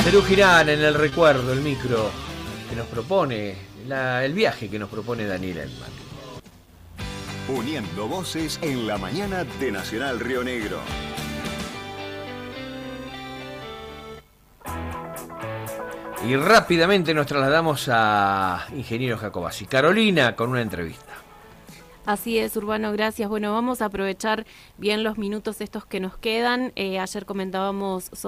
Serú Girán en el recuerdo, el micro que nos propone, el viaje que nos propone Daniel Elman. Uniendo voces en la mañana de Nacional Río Negro. Y rápidamente nos trasladamos a Ingeniero Jacobacci. Carolina con una entrevista. Así es, Urbano, gracias. Bueno, vamos a aprovechar bien los minutos estos que nos quedan. Ayer comentábamos